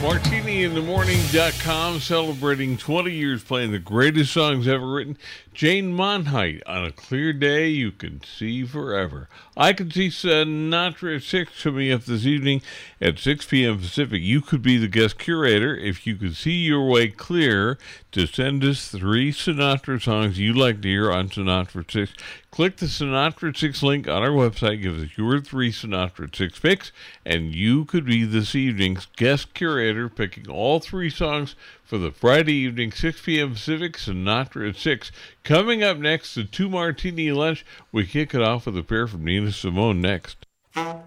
MartiniInTheMorning.com celebrating 20 years playing the greatest songs ever written. Jane Monheit, on a clear day you can see forever. I Can See Sinatra at 6 coming up this evening at 6 p.m. Pacific. You could be the guest curator if you could see your way clear to send us 3 Sinatra songs you'd like to hear on Sinatra at 6. Click the Sinatra at 6 link on our website, give us your 3 Sinatra at 6 picks, and you could be this evening's guest curator picking all 3 songs for the Friday evening, 6 p.m. Pacific, Sinatra at 6. Coming up next, the 2 Martini Lunch. We kick it off with a pair from Nina Simone next.